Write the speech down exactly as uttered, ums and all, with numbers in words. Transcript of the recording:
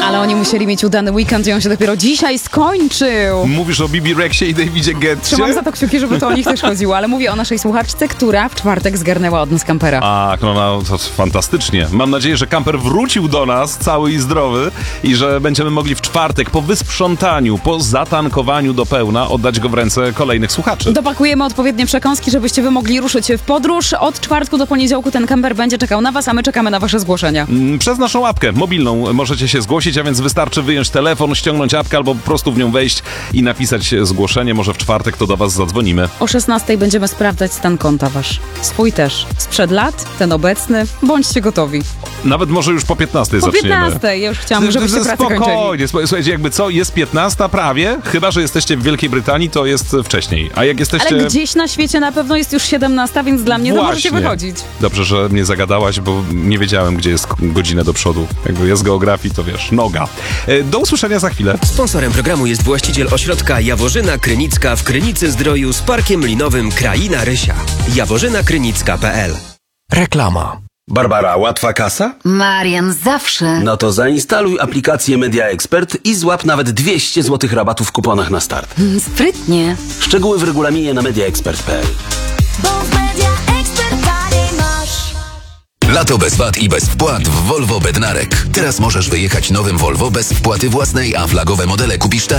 Ale oni musieli mieć udany weekend i on się dopiero dzisiaj skończył. Mówisz o Bibi Rexie i Davidzie Getcie? Trzymam za to kciuki, żeby to o nich też chodziło, ale mówię o naszej słuchaczce, która w czwartek zgarnęła od nas kampera. A, no, no to fantastycznie. Mam nadzieję, że kamper wrócił do nas cały i zdrowy i że będziemy mogli w czwartek po wysprzątaniu, po zatankowaniu do pełna oddać go w ręce kolejnych słuchaczy. Dopakujemy odpowiednie przekąski, żebyście wy mogli ruszyć w podróż. Od czwartku do poniedziałku ten kamper będzie czekał na was, a my czekamy na wasze zgłoszenia. Przez naszą apkę mobilną możecie się zgłosić, a więc wystarczy wyjąć telefon, ściągnąć apkę albo po prostu w nią wejść i napisać zgłoszenie. Może w czwartek to do was zadzwonimy. O szesnastej będziemy sprawdzać stan konta wasz. Swój też. Sprzed lat, ten obecny. Bądźcie gotowi. Nawet może już po piętnastej Po zaczniemy. piętnastej. Ja już chciałam, żebyście pracę kończyli. Spokojnie. Słuchajcie, jakby co, jest piętnasta prawie, chyba że jesteście w Wielkiej Brytanii, to jest wcześniej. A jak jesteście... Ale gdzieś na świecie na pewno jest już siedemnasta, więc dla mnie to możecie wychodzić. Dobrze, że mnie zagadałaś, bo nie wiedziałem, gdzie jest godzinę do przodu. Jakby jest geografii, to wiesz, noga. Do usłyszenia za chwilę. Sponsorem programu jest właściciel ośrodka Jaworzyna Krynicka w Krynicy Zdroju z Parkiem Linowym Kraina Rysia. jaworzyna krynicka kropka p l. Reklama. Barbara, łatwa kasa? Marian, zawsze. No to zainstaluj aplikację Media Expert i złap nawet dwieście złotych rabatu w kuponach na start. Sprytnie. Szczegóły w regulaminie na media expert kropka p l. Lato bez V A T i bez wpłat w Volvo Bednarek. Teraz możesz wyjechać nowym Volvo bez wpłaty własnej, a flagowe modele kupisz taniej.